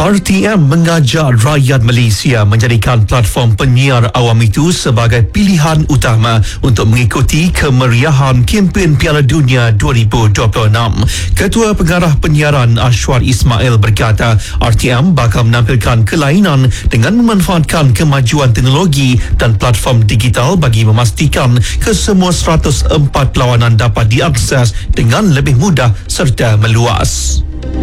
RTM mengajak rakyat Malaysia menjadikan platform penyiar awam itu sebagai pilihan utama untuk mengikuti kemeriahan kempen Piala Dunia 2026. Ketua Pengarah Penyiaran Ashwar Ismail berkata, RTM bakal menampilkan kelainan dengan memanfaatkan kemajuan teknologi dan platform digital bagi memastikan kesemua 104 lawanan dapat diakses dengan lebih mudah serta meluas.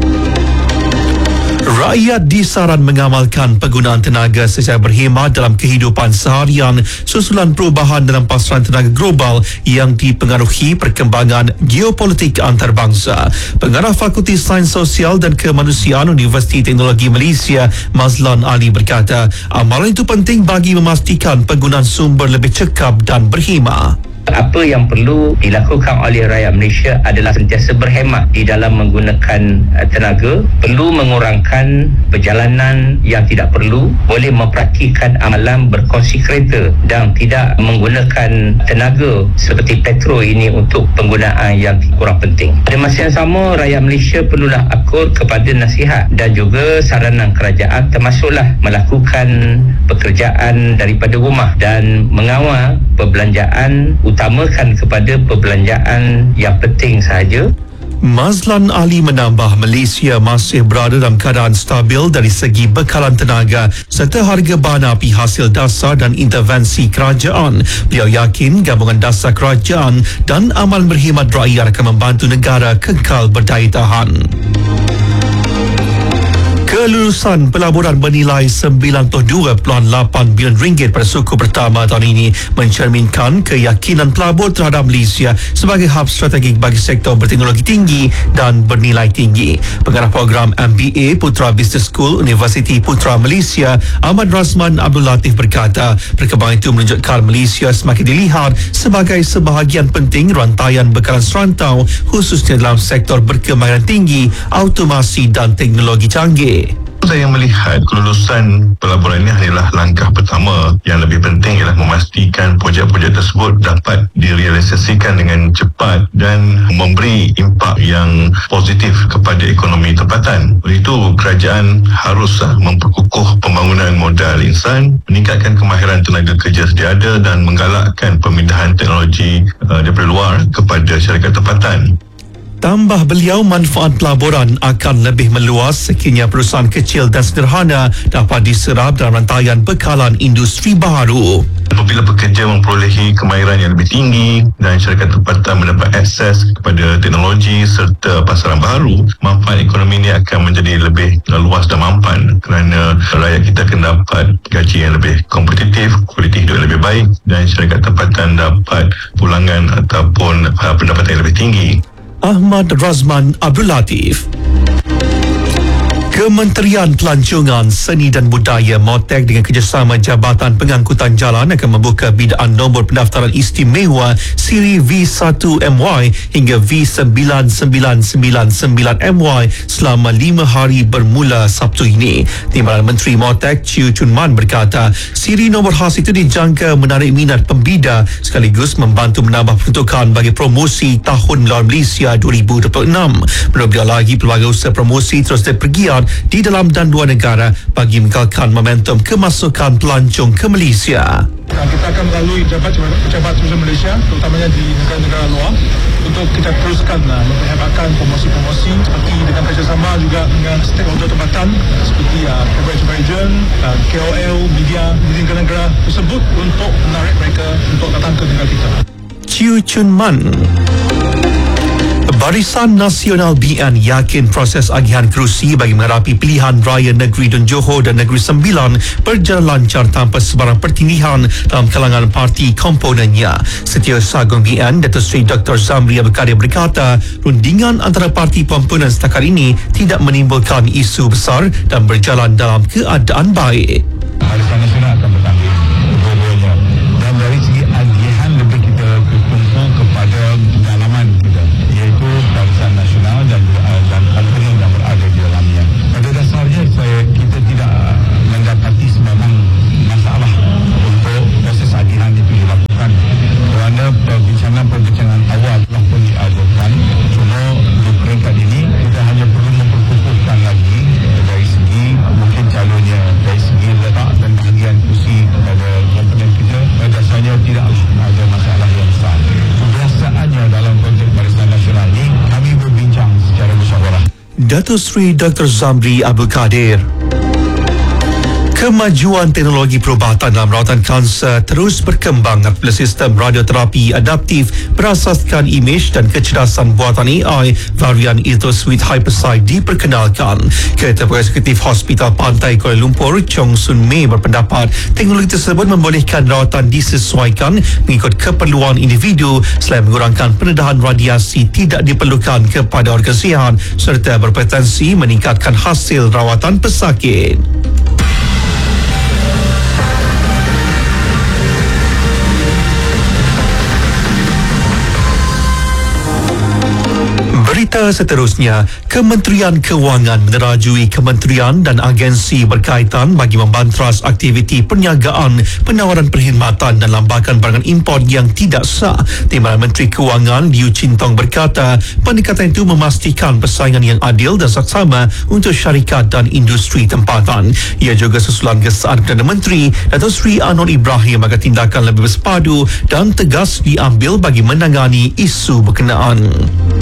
Rakyat disaran mengamalkan penggunaan tenaga secara berhemat dalam kehidupan seharian susulan perubahan dalam pasaran tenaga global yang dipengaruhi perkembangan geopolitik antarabangsa. Pengarah Fakulti Sains Sosial dan Kemanusiaan Universiti Teknologi Malaysia, Mazlan Ali berkata, amalan itu penting bagi memastikan penggunaan sumber lebih cekap dan berhemah. Apa yang perlu dilakukan oleh rakyat Malaysia adalah sentiasa berhemat di dalam menggunakan tenaga, perlu mengurangkan perjalanan yang tidak perlu, boleh mempraktikkan amalan berkongsi kereta dan tidak menggunakan tenaga seperti petrol ini untuk penggunaan yang kurang penting. Pada masa yang sama, rakyat Malaysia perlulah akur kepada nasihat dan juga saranan kerajaan, termasuklah melakukan pekerjaan daripada rumah dan mengawal perbelanjaan, utamakan kepada perbelanjaan yang penting sahaja. Mazlan Ali menambah, Malaysia masih berada dalam keadaan stabil dari segi bekalan tenaga serta harga bahan api hasil dasar dan intervensi kerajaan. Beliau yakin gabungan dasar kerajaan dan amalan berkhidmat rakyat akan membantu negara kekal berdaya tahan. Kelulusan pelaburan bernilai RM92.8 bilion pada suku pertama tahun ini mencerminkan keyakinan pelabur terhadap Malaysia sebagai hub strategik bagi sektor berteknologi tinggi dan bernilai tinggi. Pengarah program MBA Putra Business School Universiti Putra Malaysia, Ahmad Razman Abdul Latif berkata, perkembangan itu menunjukkan Malaysia semakin dilihat sebagai sebahagian penting rantaian bekalan serantau, khususnya dalam sektor berkemahiran tinggi, automasi dan teknologi canggih. Saya melihat kelulusan pelaburan ini adalah langkah pertama. Yang lebih penting ialah memastikan projek-projek tersebut dapat direalisasikan dengan cepat dan memberi impak yang positif kepada ekonomi tempatan. Oleh itu, kerajaan harus memperkukuh pembangunan modal insan, meningkatkan kemahiran tenaga kerja sedia ada dan menggalakkan pemindahan teknologi daripada luar kepada syarikat tempatan. Tambah beliau, manfaat pelaburan akan lebih meluas sekiranya perusahaan kecil dan sederhana dapat diserap dalam rantaian bekalan industri baru. Apabila pekerja memperolehi kemahiran yang lebih tinggi dan syarikat tempatan mendapat akses kepada teknologi serta pasaran baru, manfaat ekonomi ini akan menjadi lebih luas dan mampan kerana rakyat kita akan dapat gaji yang lebih kompetitif, kualiti hidup yang lebih baik dan syarikat tempatan dapat pulangan ataupun pendapatan yang lebih tinggi. Ahmad Razman Abdul Latif. Kementerian Pelancongan, Seni dan Budaya MOTEK dengan kerjasama Jabatan Pengangkutan Jalan akan membuka bidaan nombor pendaftaran istimewa siri V1MY hingga V9999MY selama 5 hari bermula Sabtu ini. Timbalan Menteri MOTEK Chew Chun Man berkata, siri nombor khas itu dijangka menarik minat pembida sekaligus membantu menambah peruntukan bagi promosi Tahun Melawan Malaysia 2026. Menurut beliau lagi, pelbagai usaha promosi terus dipergiat di dalam dan luar negara bagi mengekalkan momentum kemasukan pelancong ke Malaysia. Kita akan melalui pejabat tourism Malaysia, terutamanya di negara-negara luar, untuk kita teruskan memperhebatkan promosi-promosi seperti dengan kerjasama juga dengan stakeholder tempatan seperti Beverage Region, KOL, media di negara-negara tersebut untuk menarik mereka untuk datang ke negara kita. Chew Chun Man. Barisan Nasional BN yakin proses agihan kerusi bagi menghadapi pilihan raya Negeri Dun Johor dan Negeri Sembilan berjalan lancar tanpa sebarang pertindihan dalam kalangan parti komponennya. Setiausaha Agung BN, Datuk Seri Dr. Zamri Abdul Kadir berkata, rundingan antara parti komponen setakat ini tidak menimbulkan isu besar dan berjalan dalam keadaan baik. Barisan Nasional akan bertanding dua-duanya dan dari segi agihan lebih kita berkumpul kepada pengalaman kita, iaitu Barisan Nasional dan komponen yang berada di dalamnya. Pada dasarnya kita tidak mendapati sebarang masalah untuk proses agihan itu dilakukan kerana perbincangan awal telah pun diajukan. Cuma di peringkat ini kita hanya perlu memperkukuhkan lagi dari segi Datuk Seri Dr. Zamri Abdul Kadir. Kemajuan teknologi perubatan dalam rawatan kanser terus berkembang apabila sistem radioterapi adaptif berasaskan imej dan kecerdasan buatan AI varian Ethosweet Hypersite diperkenalkan. Ketua Eksekutif Hospital Pantai Kuala Lumpur, Chong Sun Mei berpendapat teknologi tersebut membolehkan rawatan disesuaikan mengikut keperluan individu selain mengurangkan pendedahan radiasi tidak diperlukan kepada organ sihat serta berpotensi meningkatkan hasil rawatan pesakit. Berita seterusnya, Kementerian Kewangan menerajui kementerian dan agensi berkaitan bagi membantras aktiviti perniagaan penawaran perkhidmatan dan lambakan barangan import yang tidak sah. Timbalan Menteri Kewangan Liu Chintong berkata, pendekatan itu memastikan persaingan yang adil dan saksama untuk syarikat dan industri tempatan. Ia juga susulan gesaan Perdana Menteri Datuk Seri Anwar Ibrahim agar tindakan lebih bersepadu dan tegas diambil bagi menangani isu berkenaan.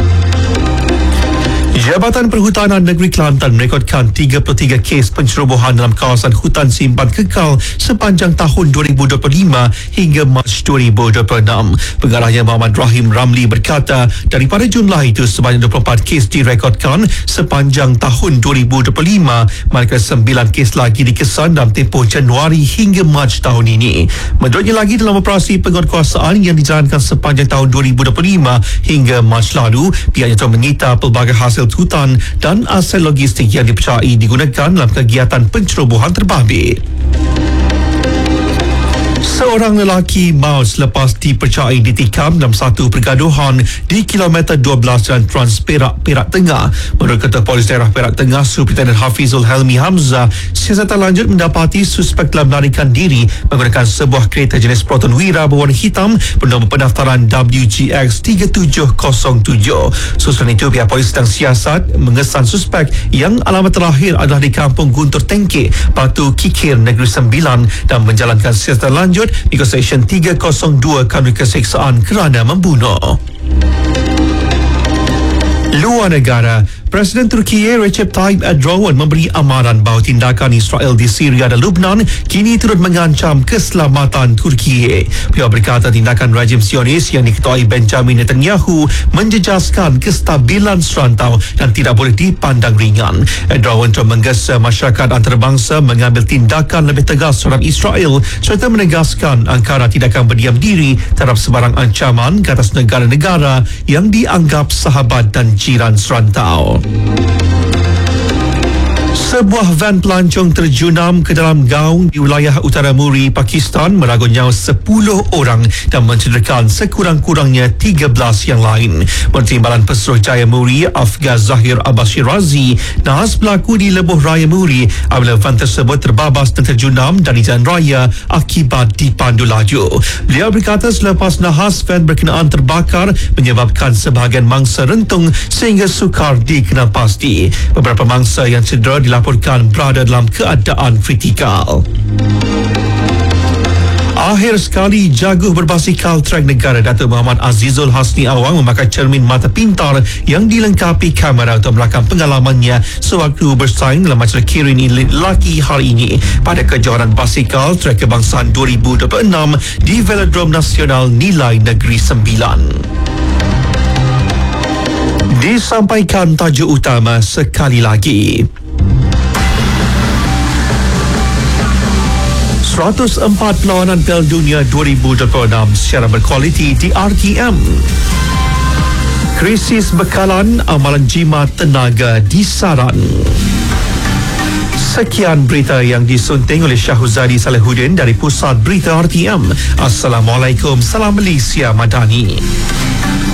Jabatan Perhutanan Negeri Kelantan merekodkan 33 kes pencerobohan dalam kawasan hutan simpan kekal sepanjang tahun 2025 hingga Mac 2026. Pengarahnya Muhammad Rahim Ramli berkata, daripada jumlah itu sebanyak 24 kes direkodkan sepanjang tahun 2025, manakala 9 kes lagi dikesan dalam tempoh Januari hingga Mac tahun ini. Menurutnya lagi dalam operasi penguatkuasaan yang dijalankan sepanjang tahun 2025 hingga Mac lalu, pihaknya telah menyita pelbagai hasil hutan dan aset logistik yang dipercayai digunakan dalam kegiatan pencerobohan terbabit. Seorang lelaki maut selepas dipercayai ditikam dalam satu pergaduhan di kilometer 12 Jalan Trans Perak, Perak Tengah. Menurut Ketua Polis Daerah Perak Tengah, Superintendent Hafizul Helmi Hamzah, siasatan lanjut mendapati suspek telah melarikan diri menggunakan sebuah kereta jenis Proton Wira berwarna hitam bernombor pendaftaran WGX 3707. Susulan itu, pihak polis sedang siasat mengesan suspek yang alamat terakhir adalah di Kampung Guntur Tengkek, Batu Kikir, Negeri Sembilan dan menjalankan siasatan lanjut di Seksyen 302 Kanun Keseksaan kerana membunuh. Luar negara, Presiden Turki Recep Tayyip Erdogan memberi amaran bahawa tindakan Israel di Syria dan Lebanon kini turut mengancam keselamatan Turki. Beliau berkata tindakan rejim Zionis yang diketuai Benjamin Netanyahu menjejaskan kestabilan serantau dan tidak boleh dipandang ringan. Erdogan telah menggesa masyarakat antarabangsa mengambil tindakan lebih tegas terhadap Israel serta menegaskan Ankara tidak akan berdiam diri terhadap sebarang ancaman ke atas negara-negara yang dianggap sahabat dan jiran serantau. Sebuah van pelancong terjunam ke dalam gaung di wilayah Utara Muri, Pakistan meragut nyawa 10 orang dan mencederakan sekurang-kurangnya 13 yang lain. Menteri Timbalan Pesuruhjaya Muri, Afghaz Zahir Abbas Shirazi, nahas berlaku di Lebuh Raya Muri apabila van tersebut terbabas dan terjunam dari jalan raya akibat dipandu laju. Beliau berkata selepas nahas van berkenaan terbakar menyebabkan sebahagian mangsa rentung sehingga sukar dikenal pasti. Beberapa mangsa yang cedera dilaporkan berada dalam keadaan kritikal. Akhir sekali, jaguh berbasikal trek negara Datuk Muhammad Azizul Hasni Awang memakai cermin mata pintar yang dilengkapi kamera untuk merakam pengalamannya sewaktu bersaing dalam acara Kirin lelaki hari ini pada kejohanan basikal trek kebangsaan 2026 di Velodrome Nasional Nilai Negeri Sembilan. Disampaikan tajuk utama sekali lagi. 104 perlawanan Piala Dunia 2026 secara berkualiti di RTM. Krisis bekalan, amalan jimat tenaga disaran. Sekian berita yang disunting oleh Syahuzadi Salihuddin dari Pusat Berita RTM. Assalamualaikum, salam Malaysia Madani.